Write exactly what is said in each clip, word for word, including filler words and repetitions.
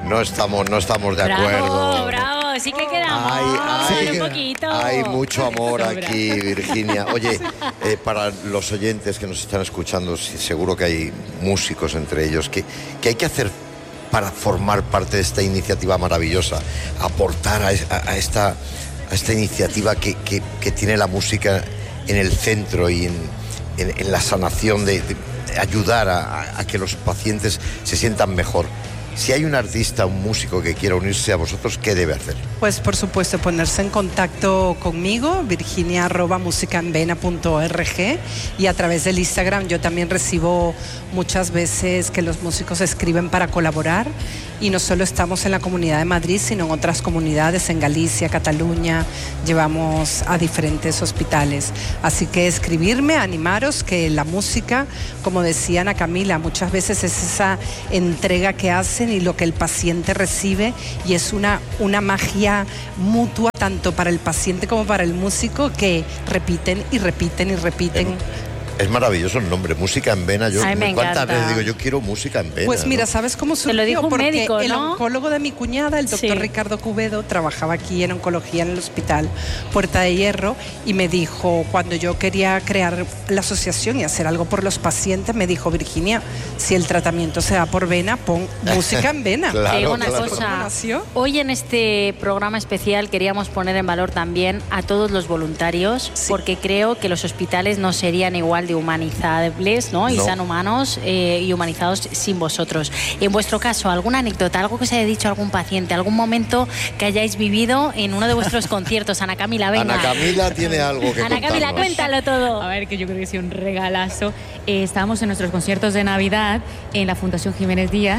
no estamos, no estamos de acuerdo. Bravo, bravo, sí que quedamos. Hay, hay, un poquito. Hay mucho amor aquí, Virginia. Oye, eh, para los oyentes que nos están escuchando, sí, seguro que hay músicos entre ellos. ¿Qué, qué hay que hacer para formar parte de esta iniciativa maravillosa? Aportar a, a, a, esta, a esta iniciativa que, que, que tiene la música en el centro y en, en, en la sanación de, de ayudar a, a que los pacientes se sientan mejor. Si hay un artista, un músico que quiera unirse a vosotros, ¿qué debe hacer? Pues por supuesto ponerse en contacto conmigo, virginia arroba musicaenvena punto org, y a través del Instagram yo también recibo muchas veces que los músicos escriben para colaborar, y no solo estamos en la Comunidad de Madrid, sino en otras comunidades, en Galicia, Cataluña, llevamos a diferentes hospitales. Así que escribirme, animaros, que la música, como decía Ana Camila, muchas veces es esa entrega que hacen y lo que el paciente recibe, y es una, una magia mutua tanto para el paciente como para el músico, que repiten y repiten y repiten. En... Es maravilloso el nombre, Música en Vena. Yo, Ay, me ¿cuántas encanta. veces digo, yo quiero música en vena? Pues mira, ¿no? ¿sabes cómo surgió? Te lo dijo un Porque médico, el ¿no? oncólogo de mi cuñada, el doctor Sí. Ricardo Cubedo, trabajaba aquí en oncología en el hospital Puerta de Hierro, y me dijo, cuando yo quería crear la asociación y hacer algo por los pacientes, me dijo, Virginia, si el tratamiento se da por vena, pon música en vena. Claro, Te digo una claro. ¿Cómo cosa, nació? hoy en este programa especial queríamos poner en valor también a todos los voluntarios, Sí. porque creo que los hospitales no serían igual de humanizables, ¿no? Y No. sean humanos eh, y humanizados sin vosotros. En vuestro caso, ¿alguna anécdota, algo que os haya dicho algún paciente, algún momento que hayáis vivido en uno de vuestros conciertos? Ana Camila, venga. Ana Camila tiene algo que Ana Camila, contarnos. cuéntalo todo. A ver, que yo creo que es un regalazo. Eh, estábamos en nuestros conciertos de Navidad en la Fundación Jiménez Díaz,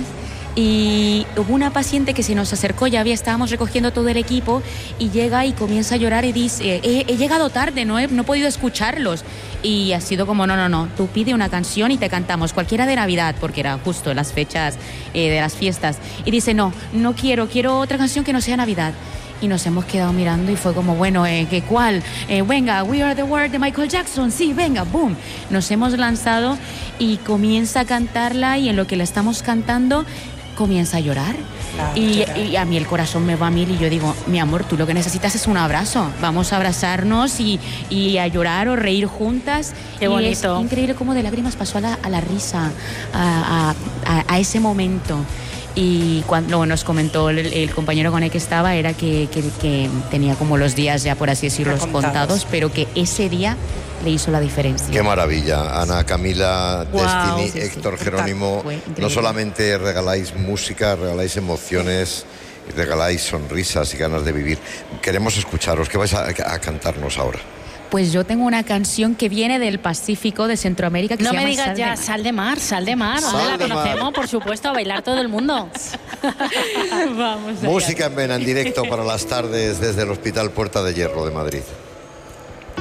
y hubo una paciente que se nos acercó, ya había, estábamos recogiendo todo el equipo, y llega y comienza a llorar y dice, he, he llegado tarde, no he, no he podido escucharlos. Y ha sido como, no, no, no, tú pide una canción y te cantamos, cualquiera de Navidad, porque era justo las fechas eh, de las fiestas. Y dice, no, no quiero, quiero otra canción que no sea Navidad. Y nos hemos quedado mirando y fue como, bueno, eh, ¿qué cuál? Eh, venga, We Are the World de Michael Jackson, sí, venga, boom. Nos hemos lanzado y comienza a cantarla, y en lo que la estamos cantando comienza a llorar. Ah, y, llorar. y a mí el corazón me va a mil, y yo digo, mi amor, tú lo que necesitas es un abrazo. Vamos a abrazarnos y, y a llorar o reír juntas. Qué Y bonito. es increíble cómo de lágrimas pasó a la, a la risa, a, a, a, a ese momento. Y cuando nos comentó el, el compañero con el que estaba, era que, que, que tenía como los días ya, por así decirlo, Contados. contados, pero que ese día le hizo la diferencia. Qué maravilla. Ana Camila, Wow, Destiny, sí, sí. Héctor Jerónimo, Fue increíble. no solamente regaláis música, regaláis emociones y regaláis sonrisas y ganas de vivir. Queremos escucharos. ¿Qué vais a, a cantarnos ahora? Pues yo tengo una canción que viene del Pacífico, de Centroamérica, que No se me llama digas Sal de ya, Mar. Sal de Mar, Sal de Mar. Sal ¿Dónde la de Mar. conocemos? Por supuesto, a bailar todo el mundo. Vamos allá. Música en Vena en directo para las tardes desde el Hospital Puerta de Hierro de Madrid.